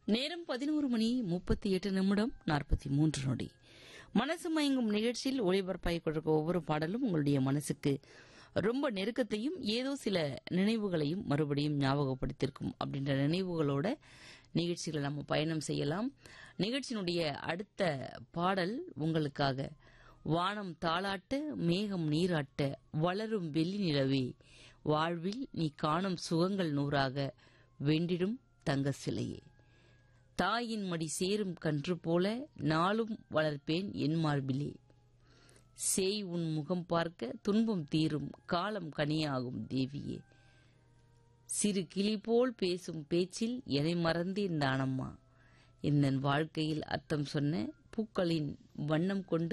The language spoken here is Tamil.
நேரம் 11:38:43. மனசு மயங்கும் நிகழ்ச்சியில் ஒளிபரப்பாகிக் கொண்டிருக்க ஒவ்வொரு பாடலும் உங்களுடைய மனசுக்கு ரொம்ப நெருக்கத்தையும் ஏதோ சில நினைவுகளையும் மறுபடியும் ஞாபகப்படுத்திருக்கும் அப்படின்ற நினைவுகளோட நிகழ்ச்சிகளை நம்ம பயணம் செய்யலாம். நிகழ்ச்சியினுடைய அடுத்த பாடல் உங்களுக்காக. வானம் தாளாட்ட மேகம் நீராட்ட வளரும் வெள்ளி நிலவே வாழ்வில் நீ காணும் சுகங்கள் நூறாக வெண்டிடும் தங்க சிலையே. தாயின் மடி சேரும் கன்று போல நாளும் வளர்ப்பேன் என் மார்பிலே. சேய் உன் முகம் பார்க்க துன்பம் தீரும் காலம் கனியாகும் தேவியே. சிறு கிளி போல் பேசும் பேச்சில் என்னை மறந்தேன் தானம்மா. என் வாழ்க்கையில் அர்த்தம் சொன்ன பூக்களின் வண்ணம் கொண்டு